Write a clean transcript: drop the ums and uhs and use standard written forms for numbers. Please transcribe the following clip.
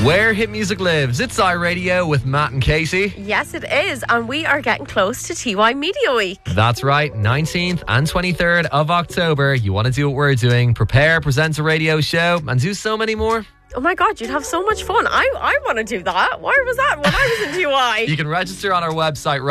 Where hit music lives. It's iRadio with Matt and Katie. Yes, it is. And we are getting close to TY Media Week. That's right. 19th and 23rd of October. You want to do what we're doing. Prepare, present a radio show, and do so many more. Oh my God, you'd have so much fun. I want to do that. Where was that when I was in TY? You can register on our website